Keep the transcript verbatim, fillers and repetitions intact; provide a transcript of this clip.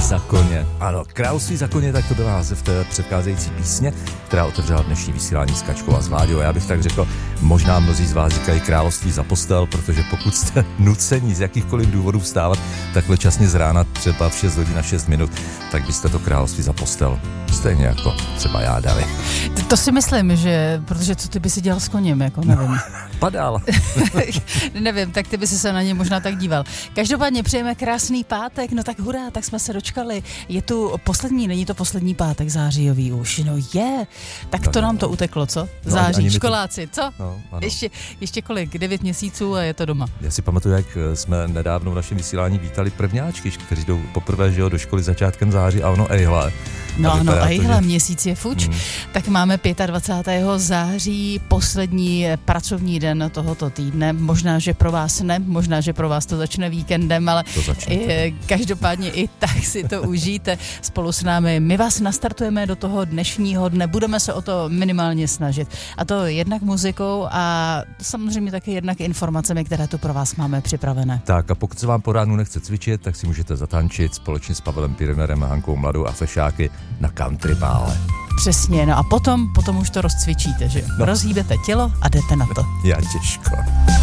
za koně. Ano, Království za koně, tak to byla název té předcházející písně, která otevřela dnešní vysílání s Kačkou a s Láďou. Já bych tak řekl, možná mnozí z vás říkají Království za postel, protože pokud jste nuceni z jakýchkoliv důvodů vstávat takhle časně z rána, třeba v šest hodin a šest minut, tak byste to Království za postel stejně jako třeba já dali. To si myslím, že, protože co ty by si dělal s koněm, jako nevím. No, padal. Nevím, tak ty by si se na ně možná tak díval. Každopádně přejeme krásný pátek, no tak hurá, tak jsme se dočkali. Je tu poslední, není to poslední pátek zářijový už, no je. Tak to nám to uteklo, co? No, Září, školáci, to... co? No, ještě, ještě kolik? Devět měsíců a je to doma. Já si pamatuju, jak jsme nedávno v našem vysílání vítali prvňáčky, kteří jdou poprvé, že jo, do školy začátkem září a ono ejhle. No ano, a ejhle, že... měsíc je fuč. Hmm. Tak máme dvacátého pátého září, poslední pracovní den tohoto týdne. Možná, že pro vás ne, možná, že pro vás to začne víkendem, ale i, každopádně i tak si to užijte spolu s námi. My vás nastartujeme do toho dnešního dne, budeme se o to minimálně snažit. A to jednak muzikou a samozřejmě taky jednak informacemi, které tu pro vás máme připravené. Tak a pokud se vám po ránu nechce cvičit, tak si můžete zatančit společně s Pavelem Pirnerem, Hankou Mladou a Fešáky na country bále. Přesně, no a potom, potom už to rozcvičíte, že jo? No. Rozhýbete tělo a jdete na to. Já těžko.